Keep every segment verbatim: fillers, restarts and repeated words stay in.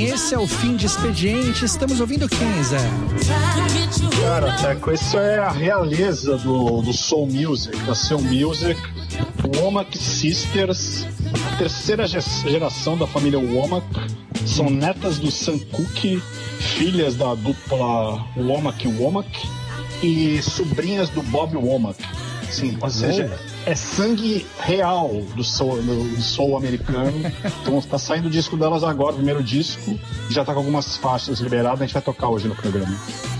esse é o fim de expediente. Estamos ouvindo quem, Zé? Cara, Teco, isso é a realeza do, do Soul Music, da Soul Music. Womack Sisters, a terceira geração da família Womack. São netas do Sam Cooke, filhas da dupla Womack e Womack, e sobrinhas do Bob Womack. Sim, ou seja, é sangue real do soul, do soul americano. Então tá saindo o disco delas agora, o primeiro disco, já tá com algumas faixas liberadas, a gente vai tocar hoje no programa.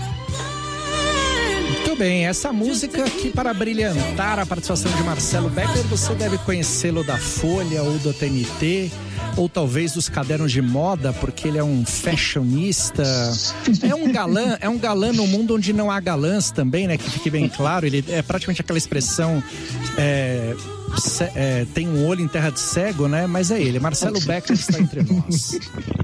Muito bem, essa música aqui para brilhantar a participação de Marcelo Beckler, você deve conhecê-lo da Folha ou do T N T, ou talvez dos cadernos de moda, porque ele é um fashionista, é um galã, é um galã no mundo onde não há galãs também, né, que fique bem claro, ele é praticamente aquela expressão, é, é, tem um olho em terra de cego, né, mas é ele, Marcelo Beckler está entre nós.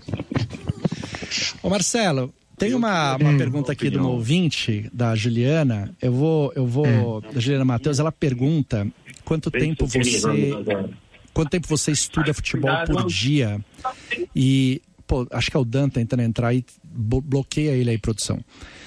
Ô Marcelo, tem uma, uma pergunta aqui de uma ouvinte, da Juliana, eu vou, eu vou, da Juliana Matheus, ela pergunta quanto tempo você... Quanto tempo você estuda futebol por dia? E, pô, acho que é o Dan tentando entrar e bloqueia ele aí, produção.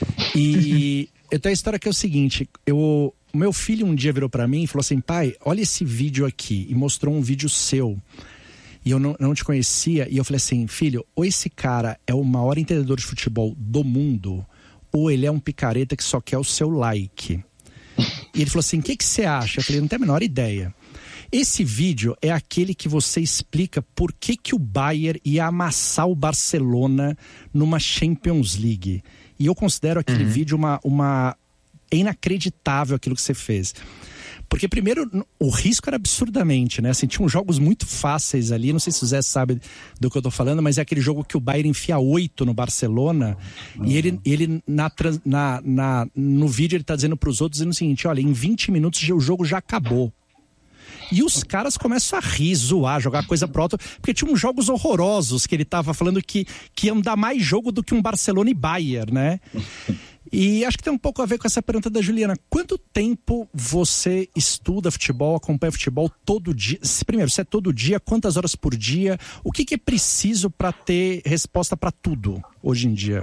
E eu tenho a história que é o seguinte, eu, o meu filho um dia virou pra mim e falou assim, pai, olha esse vídeo aqui, e mostrou um vídeo seu. E eu não, não te conhecia, e eu falei assim, filho, ou esse cara é o maior entendedor de futebol do mundo, ou ele é um picareta que só quer o seu like. E ele falou assim, o que que você acha? Eu falei, não tenho a menor ideia. Esse vídeo é aquele que você explica por que que o Bayern ia amassar o Barcelona numa Champions League. E eu considero aquele uhum. vídeo uma, uma... É inacreditável aquilo que você fez. Porque primeiro, o risco era absurdamente, né? Assim, tinham jogos muito fáceis ali, não sei se o Zé sabe do que eu tô falando, mas é aquele jogo que o Bayern enfia oito no Barcelona, uhum. e ele, ele na, na, na, no vídeo ele tá dizendo pros outros, dizendo o seguinte, olha, em vinte minutos o jogo já acabou. E os caras começam a rir, zoar, jogar coisa pro alto, porque tinha uns jogos horrorosos que ele tava falando que, que iam dar mais jogo do que um Barcelona e Bayern, né? E acho que tem um pouco a ver com essa pergunta da Juliana. Quanto tempo você estuda futebol, acompanha futebol todo dia? Primeiro, se é todo dia, quantas horas por dia? O que, que é preciso para ter resposta para tudo hoje em dia?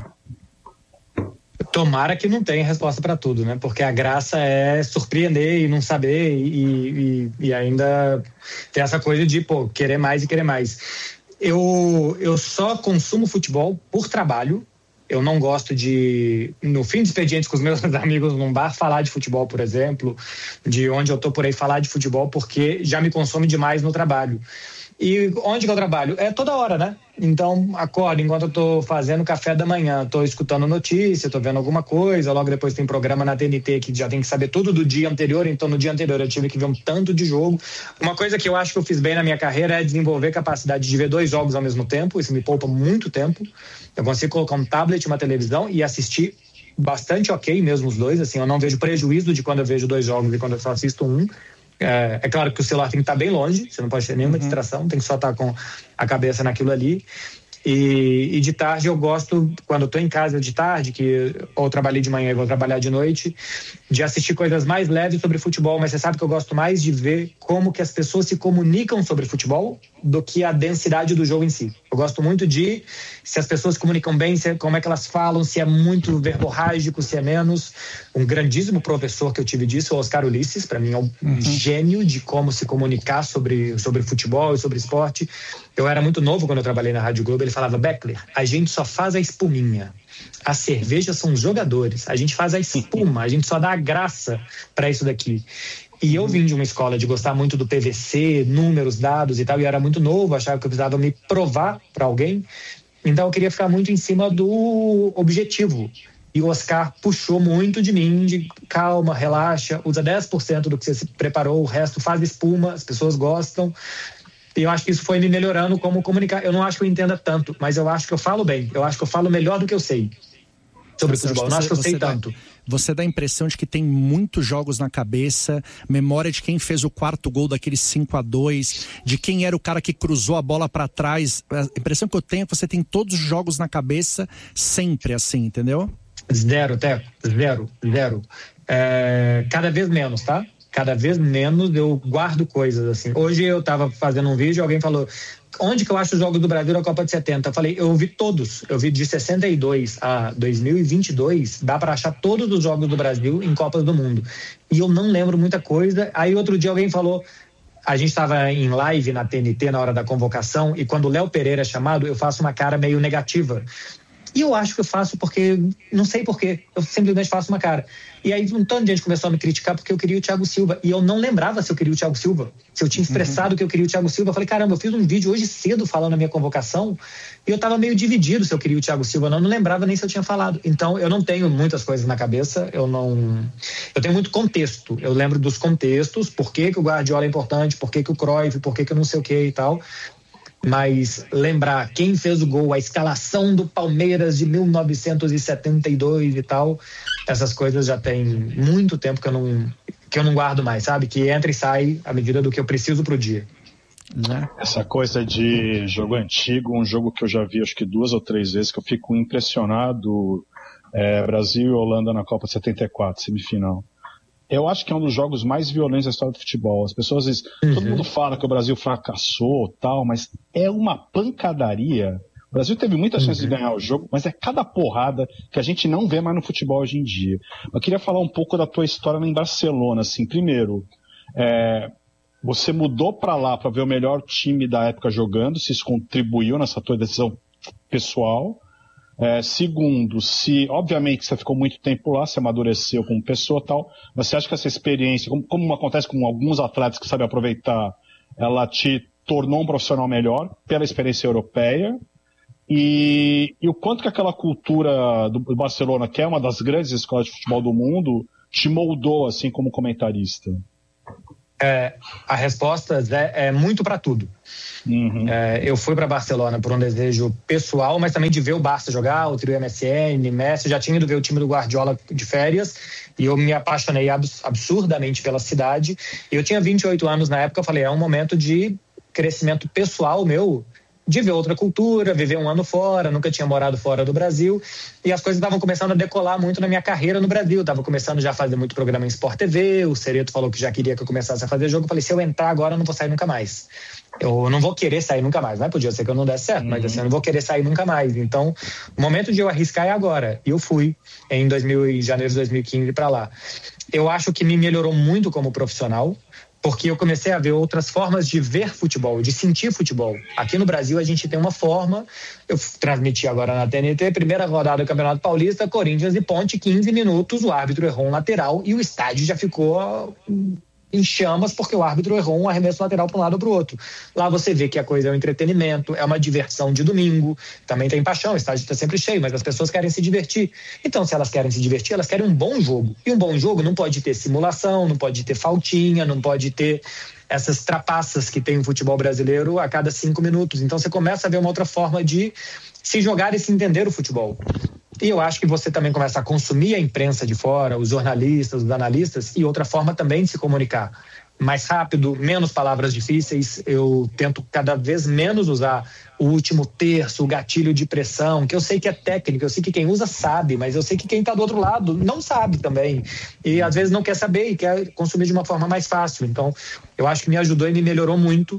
Tomara que não tenha resposta para tudo, né? Porque a graça é surpreender e não saber e, e, e ainda ter essa coisa de, pô, querer mais e querer mais. Eu, eu só consumo futebol por trabalho. Eu não gosto de, no fim de expediente com os meus amigos num bar, falar de futebol, por exemplo, de onde eu tô por aí falar de futebol, porque já me consome demais no trabalho. E onde que eu trabalho? É toda hora, né? Então, acordo enquanto eu tô fazendo café da manhã, tô escutando notícia, tô vendo alguma coisa, logo depois tem programa na T N T que já tem que saber tudo do dia anterior, então no dia anterior eu tive que ver um tanto de jogo. Uma coisa que eu acho que eu fiz bem na minha carreira é desenvolver capacidade de ver dois jogos ao mesmo tempo, isso me poupa muito tempo. Eu consigo colocar um tablet, uma televisão e assistir bastante ok mesmo os dois, assim, eu não vejo prejuízo de quando eu vejo dois jogos e quando eu só assisto um. É, é claro que o celular tem que estar bem longe, você não pode ter nenhuma uhum. distração, tem que só estar com a cabeça naquilo ali. E, e de tarde eu gosto, quando eu tô em casa de tarde, que ou trabalhei de manhã e vou trabalhar de noite, de assistir coisas mais leves sobre futebol, mas você sabe que eu gosto mais de ver como que as pessoas se comunicam sobre futebol do que a densidade do jogo em si. Eu gosto muito de se as pessoas se comunicam bem, se, como é que elas falam, se é muito verborrágico, se é menos. Um grandíssimo professor que eu tive disso, o Oscar Ulisses, para mim é um uhum. gênio de como se comunicar sobre, sobre futebol e sobre esporte. Eu era muito novo quando eu trabalhei na Rádio Globo, ele falava, Beckler, a gente só faz a espuminha, a cerveja são os jogadores, a gente faz a espuma, a gente só dá a graça para isso daqui. E eu vim de uma escola de gostar muito do P V C, números, dados e tal, e eu era muito novo, achava que eu precisava me provar para alguém, então eu queria ficar muito em cima do objetivo. E o Oscar puxou muito de mim, de calma, relaxa, usa dez por cento do que você se preparou, o resto faz espuma, as pessoas gostam. E eu acho que isso foi me melhorando como comunicar. Eu não acho que eu entenda tanto, mas eu acho que eu falo bem. Eu acho que eu falo melhor do que eu sei sobre você futebol. Eu não acho que eu sei dá, tanto. Você dá a impressão de que tem muitos jogos na cabeça, memória de quem fez o quarto gol daquele cinco a dois, de quem era o cara que cruzou a bola pra trás. A impressão que eu tenho é que você tem todos os jogos na cabeça sempre assim, entendeu? Zero, Teco. Zero, zero. É, cada vez menos, tá? Cada vez menos eu guardo coisas assim. Hoje eu tava fazendo um vídeo e alguém falou, onde que eu acho os jogos do Brasil na Copa de setenta? Eu falei, eu vi todos. Eu vi de sessenta e dois a dois mil e vinte e dois, dá para achar todos os jogos do Brasil em Copas do Mundo. E eu não lembro muita coisa. Aí outro dia alguém falou, a gente estava em live na T N T na hora da convocação, e quando o Léo Pereira é chamado, eu faço uma cara meio negativa. E eu acho que eu faço porque, não sei porquê, eu simplesmente faço uma cara. E aí um tanto de gente começou a me criticar porque eu queria o Thiago Silva. E eu não lembrava se eu queria o Thiago Silva. Se eu tinha expressado uhum. que eu queria o Thiago Silva. Eu falei, caramba, eu fiz um vídeo hoje cedo falando na minha convocação e eu tava meio dividido se eu queria o Thiago Silva. Não, não lembrava nem se eu tinha falado. Então, eu não tenho muitas coisas na cabeça. Eu não... Eu tenho muito contexto. Eu lembro dos contextos. Por que que o Guardiola é importante? Por que que o Cruyff? Por que que eu não sei o que e tal... Mas lembrar quem fez o gol, a escalação do Palmeiras de mil novecentos e setenta e dois e tal, essas coisas já tem muito tempo que eu não, que eu não guardo mais, sabe? Que entra e sai à medida do que eu preciso pro dia. Né? Essa coisa de jogo antigo, um jogo que eu já vi acho que duas ou três vezes, que eu fico impressionado, é, Brasil e Holanda na Copa setenta e quatro, semifinal. Eu acho que é um dos jogos mais violentos da história do futebol. As pessoas dizem, uhum. todo mundo fala que o Brasil fracassou tal, mas é uma pancadaria. O Brasil teve muita chance uhum. de ganhar o jogo, mas é cada porrada que a gente não vê mais no futebol hoje em dia. Eu queria falar um pouco da tua história em Barcelona. Assim, primeiro, é, você mudou para lá para ver o melhor time da época jogando, se isso contribuiu nessa tua decisão pessoal. É, segundo, se obviamente você ficou muito tempo lá, você amadureceu como pessoa e tal, mas você acha que essa experiência, como, como acontece com alguns atletas que sabem aproveitar, ela te tornou um profissional melhor pela experiência europeia? E, e o quanto que aquela cultura do Barcelona, que é uma das grandes escolas de futebol do mundo, te moldou assim como comentarista? É, a resposta é, é muito para tudo. Uhum. É, eu fui para Barcelona por um desejo pessoal, mas também de ver o Barça jogar, o trio M S N, Messi. Eu já tinha ido ver o time do Guardiola de férias e eu me apaixonei absurdamente pela cidade. Eu tinha vinte e oito anos na época. Eu falei, é um momento de crescimento pessoal meu, de ver outra cultura, viver um ano fora, nunca tinha morado fora do Brasil, e as coisas estavam começando a decolar muito na minha carreira no Brasil. Estava começando já a fazer muito programa em Sport T V, o Cereto falou que já queria que eu começasse a fazer jogo. Eu falei, se eu entrar agora eu não vou sair nunca mais. Eu não vou querer sair nunca mais, né? Podia ser que eu não desse certo, uhum. mas assim, eu não vou querer sair nunca mais. Então, o momento de eu arriscar é agora. E eu fui em, dois mil, em janeiro de dois mil e quinze para lá. Eu acho que me melhorou muito como profissional, porque eu comecei a ver outras formas de ver futebol, de sentir futebol. Aqui no Brasil a gente tem uma forma, eu transmiti agora na T N T, primeira rodada do Campeonato Paulista, Corinthians e Ponte, quinze minutos, o árbitro errou um lateral e o estádio já ficou em chamas porque o árbitro errou um arremesso lateral para um lado ou para o outro. Lá você vê que a coisa é um entretenimento, é uma diversão de domingo, também tem paixão, o estádio está sempre cheio, mas as pessoas querem se divertir. Então, se elas querem se divertir, elas querem um bom jogo. E um bom jogo não pode ter simulação, não pode ter faltinha, não pode ter essas trapaças que tem o futebol brasileiro a cada cinco minutos. Então, você começa a ver uma outra forma de se jogar e se entender o futebol. E eu acho que você também começa a consumir a imprensa de fora, os jornalistas, os analistas, e outra forma também de se comunicar. Mais rápido, menos palavras difíceis. Eu tento cada vez menos usar o último terço, o gatilho de pressão, que eu sei que é técnico, eu sei que quem usa sabe, mas eu sei que quem está do outro lado não sabe também. E às vezes não quer saber e quer consumir de uma forma mais fácil. Então, eu acho que me ajudou e me melhorou muito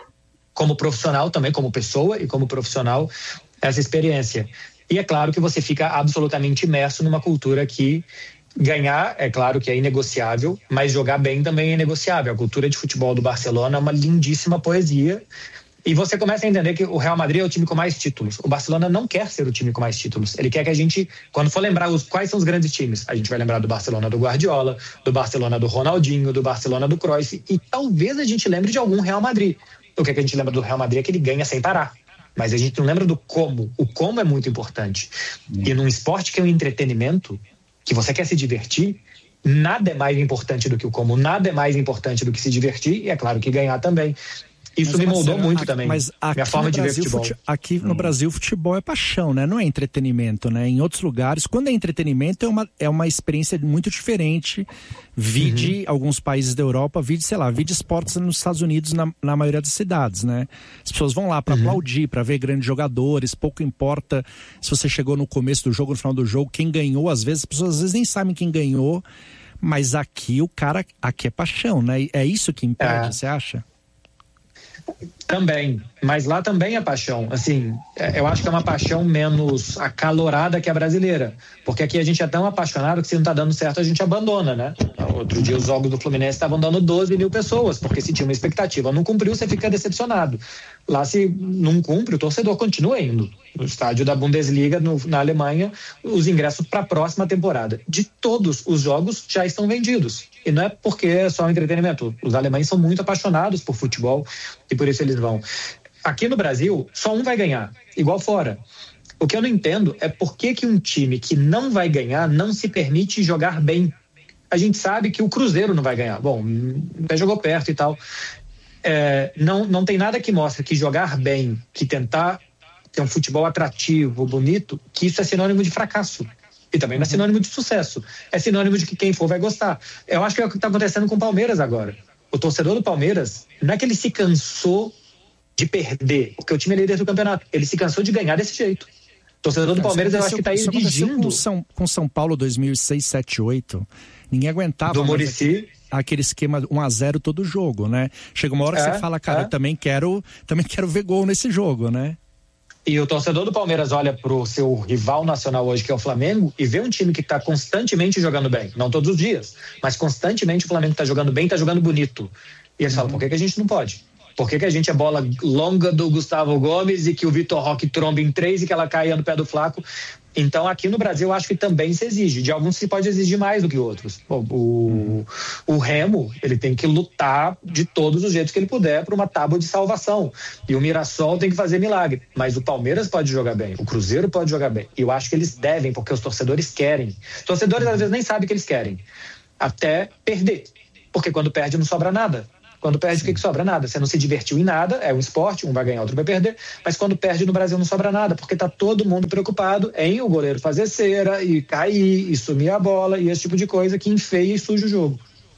como profissional também, como pessoa e como profissional, essa experiência. E é claro que você fica absolutamente imerso numa cultura que ganhar, é claro que é inegociável, mas jogar bem também é negociável. A cultura de futebol do Barcelona é uma lindíssima poesia. E você começa a entender que o Real Madrid é o time com mais títulos. O Barcelona não quer ser o time com mais títulos. Ele quer que a gente, quando for lembrar os, quais são os grandes times, a gente vai lembrar do Barcelona do Guardiola, do Barcelona do Ronaldinho, do Barcelona do Cruyff, e talvez a gente lembre de algum Real Madrid. O que, é que a gente lembra do Real Madrid é que ele ganha sem parar. Mas a gente não lembra do como. O como é muito importante. Hum. E num esporte que é um entretenimento, que você quer se divertir, nada é mais importante do que o como, nada é mais importante do que se divertir, e é claro que ganhar também. Isso mas, me moldou Marcelo, muito aqui, também. Mas aqui minha forma de ver futebol. Fute... Aqui hum. no Brasil, futebol é paixão, né? Não é entretenimento, né? Em outros lugares, quando é entretenimento, é uma, é uma experiência muito diferente. Vide uhum. alguns países da Europa, vide, sei lá, vide esportes nos Estados Unidos, na, na maioria das cidades, né? As pessoas vão lá para uhum. aplaudir, para ver grandes jogadores, pouco importa se você chegou no começo do jogo, no final do jogo, quem ganhou, às vezes, as pessoas às vezes nem sabem quem ganhou, mas aqui o cara, aqui é paixão, né? É isso que impede, é. Você acha? Também, mas lá também é paixão. Assim, eu acho que é uma paixão menos acalorada que a brasileira, porque aqui a gente é tão apaixonado que se não tá dando certo a gente abandona, né? Outro dia os jogos do Fluminense estavam dando doze mil pessoas, porque se tinha uma expectativa, não cumpriu, você fica decepcionado. Lá se não cumpre, o torcedor continua indo. No estádio da Bundesliga, no, na Alemanha, os ingressos para a próxima temporada de todos os jogos já estão vendidos. E não é porque é só um entretenimento. Os alemães são muito apaixonados por futebol e por isso eles vão. Aqui no Brasil, só um vai ganhar, igual fora. O que eu não entendo é por que que um time que não vai ganhar não se permite jogar bem. A gente sabe que o Cruzeiro não vai ganhar. Bom, até jogou perto e tal. É, não, não tem nada que mostre que jogar bem, que tentar ter um futebol atrativo, bonito, que isso é sinônimo de fracasso. E também não é sinônimo de sucesso. É sinônimo de que quem for vai gostar. Eu acho que é o que está acontecendo com o Palmeiras agora. O torcedor do Palmeiras, não é que ele se cansou de perder, porque o time é líder do campeonato. Ele se cansou de ganhar desse jeito. O torcedor do Palmeiras, eu acho que está exigindo. Com São, com São Paulo dois mil e seis, sete, oito, ninguém aguentava. Do Muricy. Aquele esquema um a zero todo jogo, né? Chega uma hora que é, você fala, cara, é. eu também quero, também quero ver gol nesse jogo, né? E o torcedor do Palmeiras olha pro seu rival nacional hoje, que é o Flamengo, e vê um time que está constantemente jogando bem. Não todos os dias, mas constantemente o Flamengo está jogando bem, está jogando bonito. E eles uhum. falam, por que, que a gente não pode? Por que, que a gente é bola longa do Gustavo Gomes e que o Vitor Roque tromba em três e que ela caia no pé do Flaco? Então, aqui no Brasil, eu acho que também se exige. De alguns se pode exigir mais do que outros. O, o, o Remo, ele tem que lutar de todos os jeitos que ele puder para uma tábua de salvação. E o Mirassol tem que fazer milagre. Mas o Palmeiras pode jogar bem, o Cruzeiro pode jogar bem. E eu acho que eles devem, porque os torcedores querem. Os torcedores, às vezes, nem sabem o que eles querem. Até perder. Porque quando perde, não sobra nada. Quando perde, o que, que sobra? Nada. Você não se divertiu em nada, é um esporte, um vai ganhar, outro vai perder, mas quando perde no Brasil não sobra nada, porque tá todo mundo preocupado em o goleiro fazer cera e cair, e sumir a bola, e esse tipo de coisa que enfeia e suja o jogo.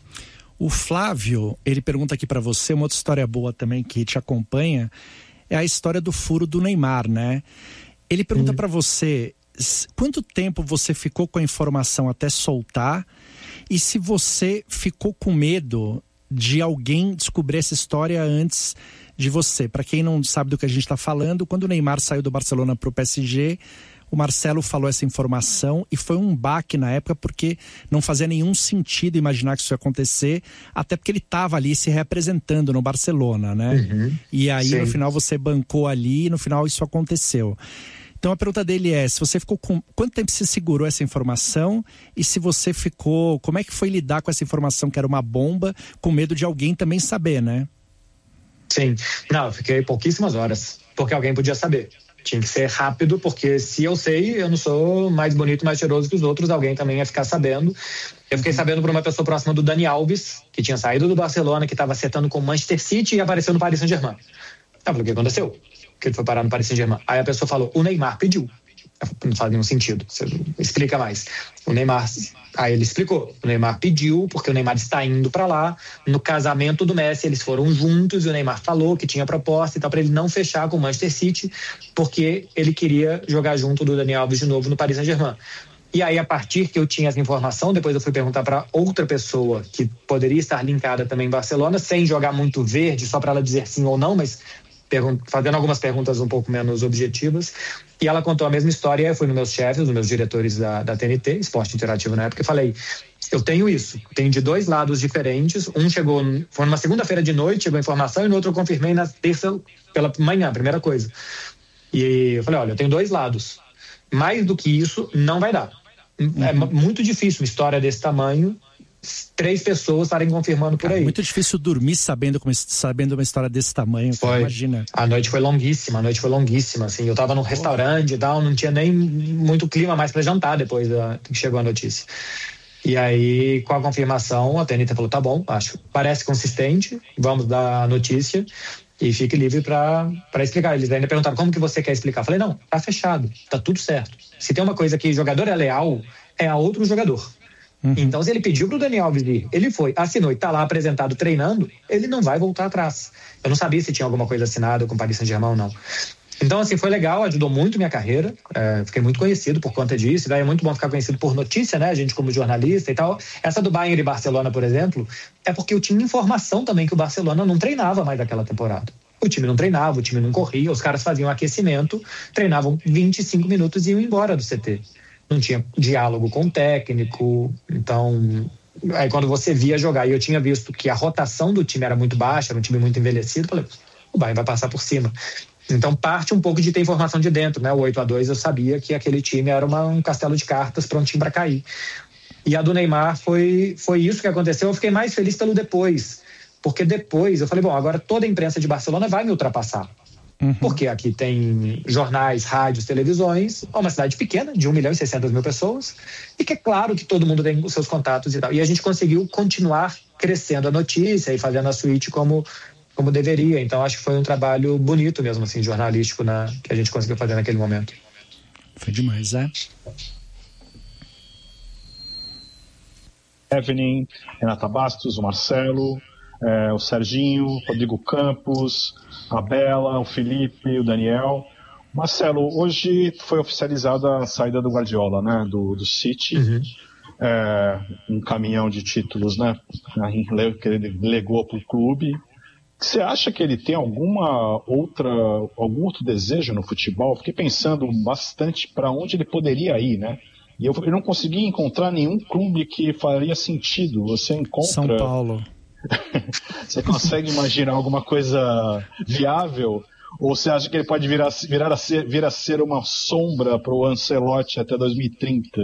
O Flávio, ele pergunta aqui pra você, uma outra história boa também que te acompanha, é a história do furo do Neymar, né? Ele pergunta hum. pra você, quanto tempo você ficou com a informação até soltar, e se você ficou com medo de alguém descobrir essa história antes de você. Para quem não sabe do que a gente está falando, quando o Neymar saiu do Barcelona para o P S G, o Marcelo falou essa informação e foi um baque na época porque não fazia nenhum sentido imaginar que isso ia acontecer, até porque ele estava ali se representando no Barcelona, né? Uhum, e aí sim. No final você bancou ali e no final isso aconteceu. Então a pergunta dele é, se você ficou com... Quanto tempo você segurou essa informação e se você ficou... Como é que foi lidar com essa informação que era uma bomba, com medo de alguém também saber, né? Sim. Não, eu fiquei pouquíssimas horas, porque alguém podia saber. Tinha que ser rápido, porque se eu sei, eu não sou mais bonito, mais cheiroso que os outros, alguém também ia ficar sabendo. Eu fiquei sabendo por uma pessoa próxima do Dani Alves, que tinha saído do Barcelona, que estava acertando com o Manchester City e apareceu no Paris Saint-Germain. Eu falei, o que aconteceu? Que ele foi parar no Paris Saint-Germain. Aí a pessoa falou, o Neymar pediu. Não faz nenhum sentido. Você explica mais. O Neymar... Aí ele explicou. O Neymar pediu, porque o Neymar está indo para lá. No casamento do Messi, eles foram juntos e o Neymar falou que tinha proposta e tal, para ele não fechar com o Manchester City, porque ele queria jogar junto do Dani Alves de novo no Paris Saint-Germain. E aí, a partir que eu tinha essa informação, depois eu fui perguntar para outra pessoa que poderia estar linkada também em Barcelona, sem jogar muito verde, só para ela dizer sim ou não, mas fazendo algumas perguntas um pouco menos objetivas, e ela contou a mesma história. Eu fui nos meus chefes, nos meus diretores da, da T N T, Esporte Interativo na época, e falei, eu tenho isso, tenho de dois lados diferentes, um chegou, foi numa segunda-feira de noite, chegou a informação, e no outro eu confirmei na terça pela manhã, primeira coisa. E eu falei, olha, eu tenho dois lados, mais do que isso não vai dar. Uhum. É muito difícil uma história desse tamanho, três pessoas estarem confirmando por aí. É muito difícil dormir sabendo, sabendo uma história desse tamanho, foi. Imagina. A noite foi longuíssima, a noite foi longuíssima, assim, eu tava num restaurante e tal, não tinha nem muito clima mais para jantar depois da, que chegou a notícia. E aí, com a confirmação, a T N T falou, tá bom, acho, parece consistente, vamos dar a notícia e fique livre para explicar. Eles ainda perguntaram, como que você quer explicar? Eu falei, não, tá fechado, tá tudo certo. Se tem uma coisa que o jogador é leal, é a outro jogador. Uhum. Então, se ele pediu pro Dani Alves ir, ele foi, assinou e tá lá apresentado treinando, ele não vai voltar atrás. Eu não sabia se tinha alguma coisa assinada com o Paris Saint-Germain ou não. Então, assim, foi legal, ajudou muito minha carreira, é, fiquei muito conhecido por conta disso, e daí é muito bom ficar conhecido por notícia, né, a gente como jornalista e tal. Essa do Bayern e Barcelona, por exemplo, é porque eu tinha informação também que o Barcelona não treinava mais aquela temporada. O time não treinava, o time não corria, os caras faziam aquecimento, treinavam vinte e cinco minutos e iam embora do C T. Não tinha diálogo com o técnico, então... Aí quando você via jogar, e eu tinha visto que a rotação do time era muito baixa, era um time muito envelhecido, eu falei, o Bayern vai passar por cima. Então parte um pouco de ter informação de dentro, né? O oito a dois eu sabia que aquele time era uma, um castelo de cartas prontinho para cair. E a do Neymar foi, foi isso que aconteceu. Eu fiquei mais feliz pelo depois, porque depois eu falei, bom, agora toda a imprensa de Barcelona vai me ultrapassar. Uhum. Porque aqui tem jornais, rádios, televisões, é uma cidade pequena, de um milhão e seiscentas mil pessoas, e que é claro que todo mundo tem os seus contatos e tal. E a gente conseguiu continuar crescendo a notícia e fazendo a suíte como, como deveria. Então acho que foi um trabalho bonito mesmo, assim, jornalístico, na, que a gente conseguiu fazer naquele momento. Foi demais, é? Evelyn, Renata Bastos, o Marcelo, é, o Serginho, Rodrigo Campos, a Bela, o Felipe, o Daniel. Marcelo, hoje foi oficializada a saída do Guardiola, né, do, do City, uhum. é, um caminhão de títulos, né, que ele legou para o clube. Você acha que ele tem alguma outra, algum outro desejo no futebol? Fiquei pensando bastante para onde ele poderia ir, né? E eu, eu não consegui encontrar nenhum clube que faria sentido. Você encontra... São Paulo. Você consegue imaginar alguma coisa viável? Ou você acha que ele pode virar, virar a ser, vir a ser uma sombra para o Ancelotti até dois mil e trinta?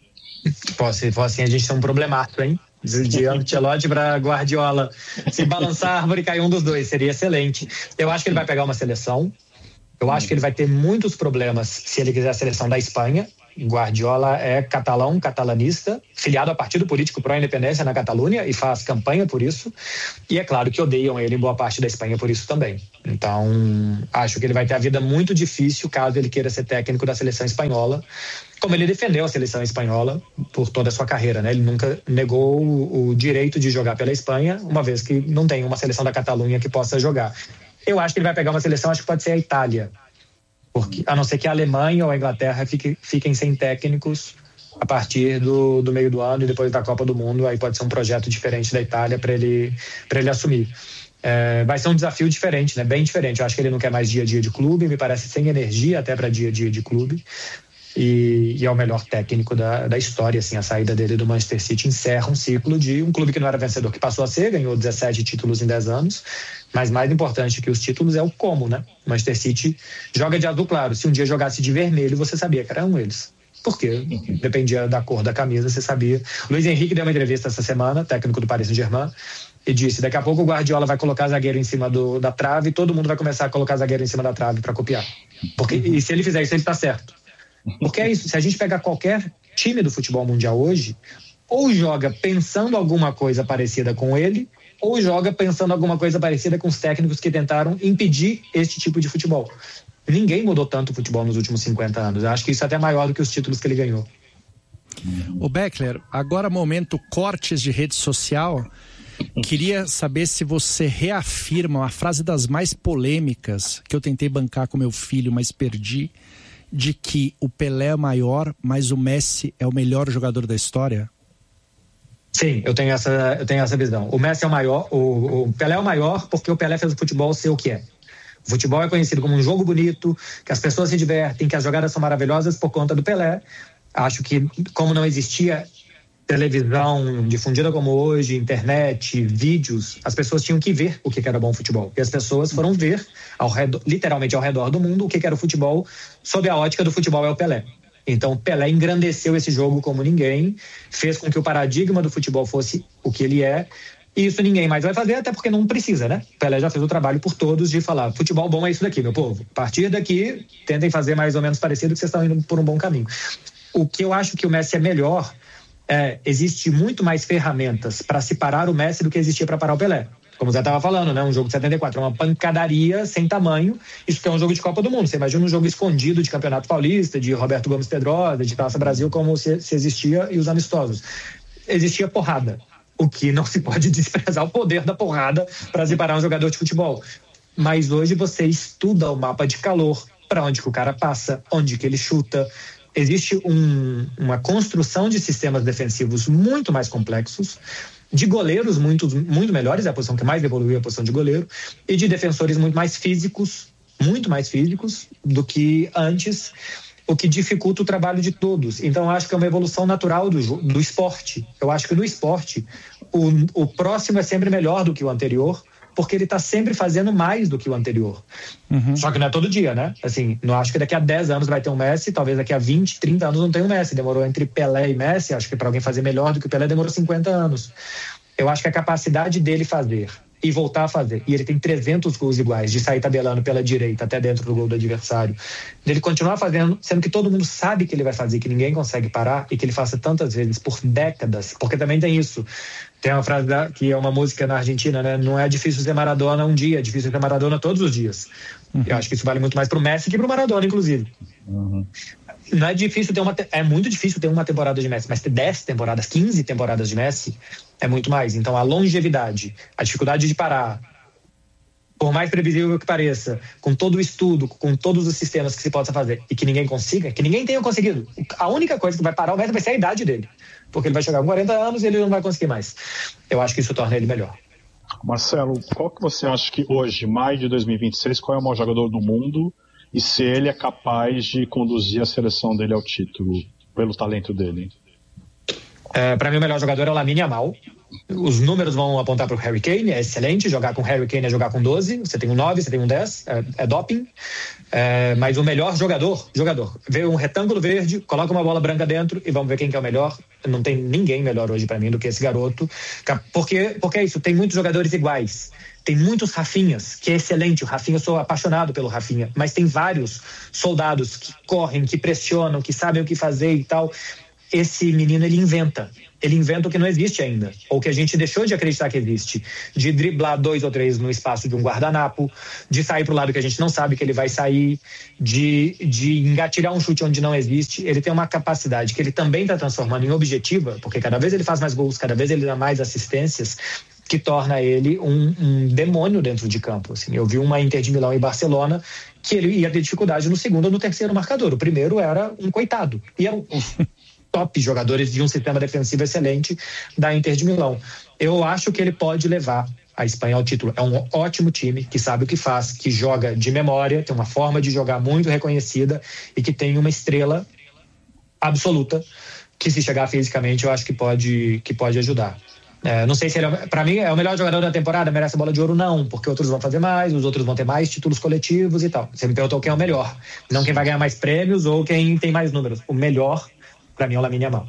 Pode ser, pode ser, a gente tem um problemaço, hein? De Ancelotti para Guardiola. Se balançar a árvore e cair um dos dois, seria excelente. Eu acho que ele vai pegar uma seleção. Eu acho que ele vai ter muitos problemas se ele quiser a seleção da Espanha. Guardiola é catalão, catalanista, filiado a partido político pró-independência na Catalunha e faz campanha por isso. E é claro que odeiam ele em boa parte da Espanha por isso também. Então, acho que ele vai ter a vida muito difícil caso ele queira ser técnico da seleção espanhola, como ele defendeu a seleção espanhola por toda a sua carreira, né? Ele nunca negou o, o direito de jogar pela Espanha, uma vez que não tem uma seleção da Catalunha que possa jogar. Eu acho que ele vai pegar uma seleção, acho que pode ser a Itália. Porque, a não ser que a Alemanha ou a Inglaterra fiquem, fiquem sem técnicos a partir do, do meio do ano e depois da Copa do Mundo, aí pode ser um projeto diferente da Itália para ele, para ele assumir. É, vai ser um desafio diferente, né? Bem diferente. Eu acho que ele não quer mais dia a dia de clube, me parece sem energia até para dia a dia de clube. E, e é o melhor técnico da, da história, assim, a saída dele do Manchester City encerra um ciclo de um clube que não era vencedor, que passou a ser, ganhou dezessete títulos em dez anos, mas mais importante que os títulos é o como, né? O Manchester City joga de azul claro, se um dia jogasse de vermelho, você sabia que eram eles, porque dependia da cor da camisa, você sabia. O Luiz Henrique deu uma entrevista essa semana, técnico do Paris Saint-Germain, e disse, daqui a pouco o Guardiola vai colocar zagueiro em cima do, da trave e todo mundo vai começar a colocar zagueiro em cima da trave para copiar, porque, e se ele fizer isso, ele está certo. Porque é isso, se a gente pegar qualquer time do futebol mundial hoje, ou joga pensando alguma coisa parecida com ele, ou joga pensando alguma coisa parecida com os técnicos que tentaram impedir este tipo de futebol. Ninguém mudou tanto o futebol nos últimos cinquenta anos. Eu acho que isso é até maior do que os títulos que ele ganhou. O Beckler, agora momento cortes de rede social. Queria saber se você reafirma uma frase das mais polêmicas que eu tentei bancar com meu filho, mas perdi, de que o Pelé é maior, mas o Messi é o melhor jogador da história? Sim, eu tenho essa, eu tenho essa visão. O Messi é o maior, o, o Pelé é o maior porque o Pelé fez o futebol ser o que é. O futebol é conhecido como um jogo bonito, que as pessoas se divertem, que as jogadas são maravilhosas por conta do Pelé. Acho que, como não existia televisão difundida como hoje, internet, vídeos, as pessoas tinham que ver o que era bom futebol. E as pessoas foram ver, ao redor, literalmente ao redor do mundo, o que era o futebol, sob a ótica do futebol é o Pelé. Então o Pelé engrandeceu esse jogo como ninguém, fez com que o paradigma do futebol fosse o que ele é, e isso ninguém mais vai fazer, até porque não precisa, né? O Pelé já fez o trabalho por todos de falar, futebol bom é isso daqui, meu povo. A partir daqui, tentem fazer mais ou menos parecido, que vocês estão indo por um bom caminho. O que eu acho que o Messi é melhor é, existe muito mais ferramentas para se parar o Messi do que existia para parar o Pelé. Como o Zé estava falando, né? Um jogo de setenta e quatro, uma pancadaria sem tamanho. Isso que é um jogo de Copa do Mundo. Você imagina um jogo escondido de Campeonato Paulista, de Roberto Gomes Pedrosa, de Taça Brasil, como se, se existia, e os amistosos. Existia porrada. O que não se pode desprezar o poder da porrada para se parar um jogador de futebol. Mas hoje você estuda o mapa de calor, para onde que o cara passa, onde que ele chuta. Existe um, uma construção de sistemas defensivos muito mais complexos. de goleiros muito, muito melhores, é a posição que mais evoluiu, a posição de goleiro, e de defensores muito mais físicos, muito mais físicos do que antes, o que dificulta o trabalho de todos. Então, eu acho que é uma evolução natural do, do esporte. Eu acho que no esporte, o, o próximo é sempre melhor do que o anterior, porque ele está sempre fazendo mais do que o anterior. Uhum. Só que não é todo dia, né? Assim, não acho que daqui a dez anos vai ter um Messi, talvez daqui a vinte, trinta anos não tenha um Messi. Demorou entre Pelé e Messi, acho que para alguém fazer melhor do que o Pelé demorou cinquenta anos. Eu acho que a capacidade dele fazer e voltar a fazer, e ele tem trezentos gols iguais, de sair tabelando pela direita até dentro do gol do adversário, dele continuar fazendo, sendo que todo mundo sabe que ele vai fazer, que ninguém consegue parar, e que ele faça tantas vezes, por décadas, porque também tem isso. Tem uma frase da, que é uma música na Argentina, né? Não é difícil ser Maradona um dia, é difícil ser Maradona todos os dias. Uhum. Eu acho que isso vale muito mais pro Messi que pro Maradona, inclusive. Uhum. Não é difícil ter uma, é muito difícil ter uma temporada de Messi, mas ter dez temporadas, quinze temporadas de Messi é muito mais. Então a longevidade, a dificuldade de parar, por mais previsível que pareça, com todo o estudo, com todos os sistemas que se possa fazer e que ninguém consiga, que ninguém tenha conseguido. A única coisa que vai parar o Messi vai ser a idade dele, porque ele vai chegar com quarenta anos e ele não vai conseguir mais. Eu acho que isso torna ele melhor. Marcelo, qual que você acha que hoje, maio de dois mil e vinte e seis, qual é o maior jogador do mundo e se ele é capaz de conduzir a seleção dele ao título, pelo talento dele? É, para mim o melhor jogador é o Lamine Yamal. Os números vão apontar para o Harry Kane, é excelente, jogar com o Harry Kane é jogar com doze, você tem um nove, você tem um dez, é, é doping, é, mas o melhor jogador, jogador, vê um retângulo verde, coloca uma bola branca dentro e vamos ver quem que é o melhor. Não tem ninguém melhor hoje para mim do que esse garoto, porque, porque é isso, tem muitos jogadores iguais. Tem muitos Rafinhas, que é excelente. O Rafinha, eu sou apaixonado pelo Rafinha, mas tem vários soldados que correm, que pressionam, que sabem o que fazer e tal. Esse menino, ele inventa. Ele inventa o que não existe ainda, ou que a gente deixou de acreditar que existe, de driblar dois ou três no espaço de um guardanapo, de sair para o lado que a gente não sabe que ele vai sair, de, de engatilhar um chute onde não existe. Ele tem uma capacidade que ele também está transformando em objetiva, porque cada vez ele faz mais gols, cada vez ele dá mais assistências, que torna ele um, um demônio dentro de campo. Assim, eu vi uma Inter de Milão e Barcelona que ele ia ter dificuldade no segundo ou no terceiro marcador. O primeiro era um coitado. E eram os top jogadores de um sistema defensivo excelente da Inter de Milão. Eu acho que ele pode levar a Espanha ao título. É um ótimo time, que sabe o que faz, que joga de memória, tem uma forma de jogar muito reconhecida e que tem uma estrela absoluta que, se chegar fisicamente, eu acho que pode, que pode ajudar. É, não sei se ele, é, para mim, é o melhor jogador da temporada, merece a bola de ouro, não, porque outros vão fazer mais, os outros vão ter mais títulos coletivos e tal. Você me perguntou quem é o melhor, não quem vai ganhar mais prêmios ou quem tem mais números. O melhor, para mim, é o Lamine Yamal.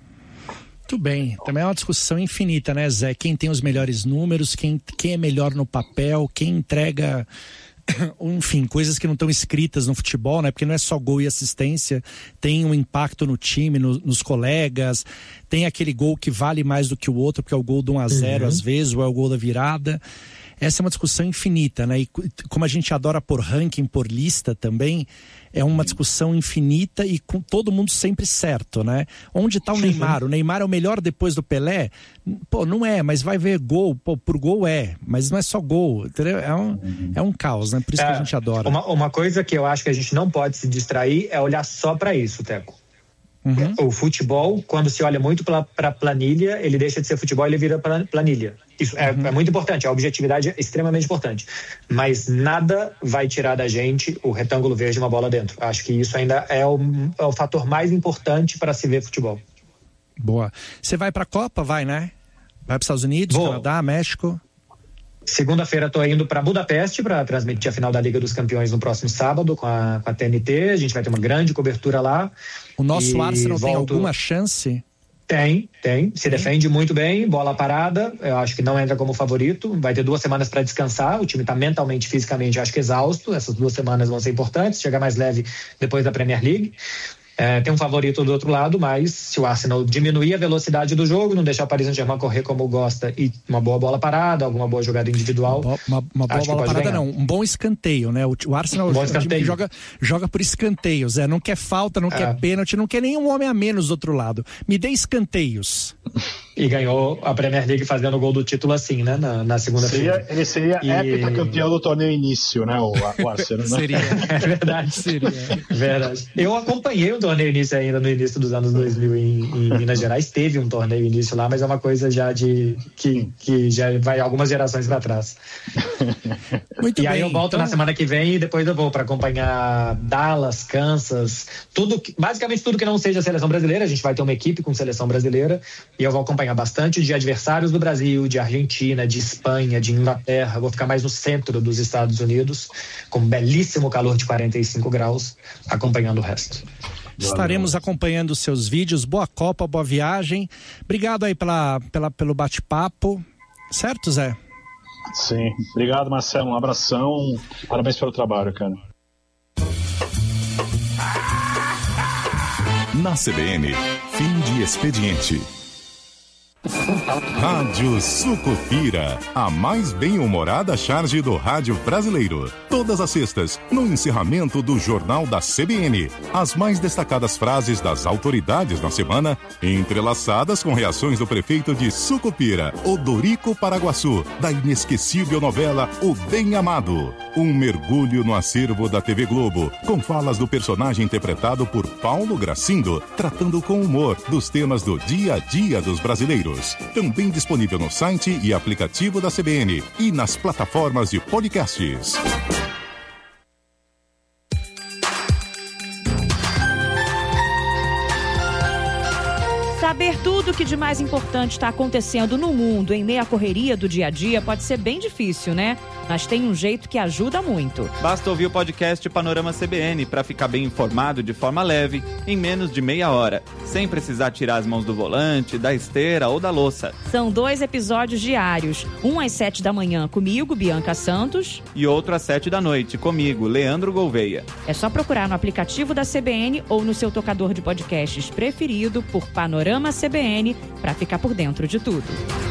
Muito bem, também é uma discussão infinita, né, Zé? Quem tem os melhores números, quem, quem é melhor no papel, quem entrega, enfim, coisas que não estão escritas no futebol, né? Porque não é só gol e assistência, tem um impacto no time, no, nos colegas, tem aquele gol que vale mais do que o outro, porque é o gol do um a zero uhum. às vezes, ou é o gol da virada. Essa é uma discussão infinita, né? E como a gente adora por ranking, por lista também, é uma discussão infinita e com todo mundo sempre certo, né? Onde está o Neymar? O Neymar é o melhor depois do Pelé? Pô, não é, mas vai ver gol, pô, por gol é, mas não é só gol, entendeu? É um, é um caos, né? Por isso é, que a gente adora. Uma, uma coisa que eu acho que a gente não pode se distrair é olhar só para isso, Teco. Uhum. O futebol, quando se olha muito para a planilha, ele deixa de ser futebol e ele vira planilha. Isso é, uhum. é muito importante, a objetividade é extremamente importante. Mas nada vai tirar da gente o retângulo verde e uma bola dentro. Acho que isso ainda é o, é o fator mais importante para se ver futebol. Boa. Você vai para a Copa? Vai, né? Vai para os Estados Unidos, Vou. Canadá, México? Segunda-feira estou indo para Budapeste para transmitir a final da Liga dos Campeões no próximo sábado com a, com a T N T. A gente vai ter uma grande cobertura lá. O nosso Arsenal volto... tem alguma chance? Tem, tem. Se tem. Defende muito bem, bola parada. Eu acho que não entra como favorito. Vai ter duas semanas para descansar. O time está mentalmente, fisicamente, eu acho que exausto. Essas duas semanas vão ser importantes. Chegar mais leve depois da Premier League. É, tem um favorito do outro lado, mas se o Arsenal diminuir a velocidade do jogo, não deixar o Paris Saint-Germain correr como gosta e uma boa bola parada, alguma boa jogada individual. Uma, uma, uma boa bola parada ganhar. Não, um bom escanteio, né? O, o Arsenal um escanteio. joga, joga por escanteios, é, não quer falta, não é. quer pênalti, não quer nenhum homem a menos do outro lado. Me dê escanteios. E ganhou a Premier League fazendo o gol do título assim, né? Na, na segunda-feira. Ele seria e... heptacampeão do torneio início, né? O, o Arsenal, né? Seria. É verdade. Seria. Verdade. Eu acompanhei o torneio início ainda no início dos anos dois mil em, em Minas Gerais. Teve um torneio início lá, mas é uma coisa já de que, que já vai algumas gerações para trás. Muito e bem, aí eu volto então... na semana que vem e depois eu vou para acompanhar Dallas, Kansas, tudo, basicamente tudo que não seja a seleção brasileira. A gente vai ter uma equipe com seleção brasileira e eu vou acompanhar bastante de adversários do Brasil, de Argentina, de Espanha, de Inglaterra. Vou ficar mais no centro dos Estados Unidos, com um belíssimo calor de quarenta e cinco graus, acompanhando o resto. Estaremos acompanhando os seus vídeos. Boa Copa, boa viagem. Obrigado aí pela, pela, pelo bate-papo. Certo, Zé? Sim. Obrigado, Marcelo. Um abração. Parabéns pelo trabalho, cara. Na C B N, fim de expediente. Rádio Sucupira, a mais bem-humorada charge do rádio brasileiro. Todas as sextas, no encerramento do Jornal da C B N. As mais destacadas frases das autoridades na semana, entrelaçadas com reações do prefeito de Sucupira, Odorico Paraguaçu, da inesquecível novela O Bem Amado. Um mergulho no acervo da T V Globo, com falas do personagem interpretado por Paulo Gracindo, tratando com humor dos temas do dia a dia dos brasileiros. Também disponível no site e aplicativo da C B N e nas plataformas de podcasts. Saber tudo o que de mais importante está acontecendo no mundo em meio à correria do dia a dia pode ser bem difícil, né? Mas tem um jeito que ajuda muito. Basta ouvir o podcast Panorama C B N para ficar bem informado de forma leve, em menos de meia hora, sem precisar tirar as mãos do volante, da esteira ou da louça. São dois episódios diários, um às sete da manhã comigo, Bianca Santos, e outro às sete da noite comigo, Leandro Gouveia. É só procurar no aplicativo da C B N ou no seu tocador de podcasts preferido por Panorama C B N para ficar por dentro de tudo.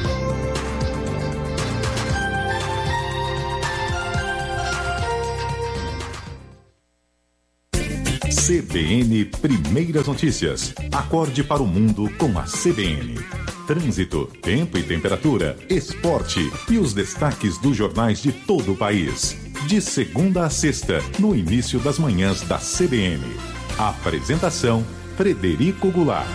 C B N Primeiras Notícias. Acorde para o mundo com a C B N. Trânsito, tempo e temperatura, esporte e os destaques dos jornais de todo o país. De segunda a sexta, no início das manhãs da C B N. Apresentação, Frederico Goulart.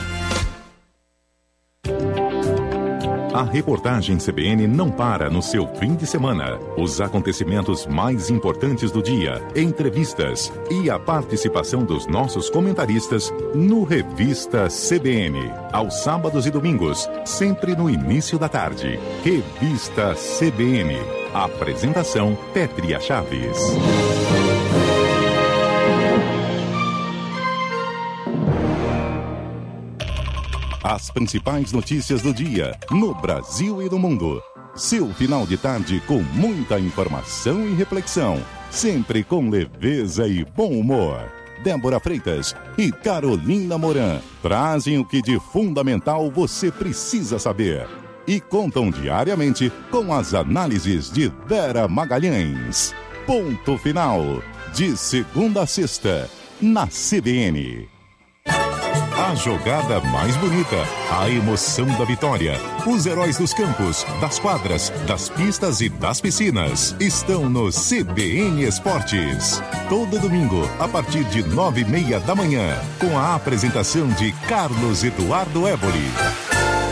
A reportagem C B N não para no seu fim de semana. Os acontecimentos mais importantes do dia, entrevistas e a participação dos nossos comentaristas no Revista C B N. Aos sábados e domingos, sempre no início da tarde. Revista C B N. Apresentação, Pétria Chaves. As principais notícias do dia, no Brasil e no mundo. Seu final de tarde com muita informação e reflexão. Sempre com leveza e bom humor. Débora Freitas e Carolina Moran trazem o que de fundamental você precisa saber. E contam diariamente com as análises de Vera Magalhães. Ponto final. De segunda a sexta, na C B N. A jogada mais bonita, a emoção da vitória, os heróis dos campos, das quadras, das pistas e das piscinas estão no C B N Esportes. Todo domingo, a partir de nove e meia da manhã, com a apresentação de Carlos Eduardo Éboli.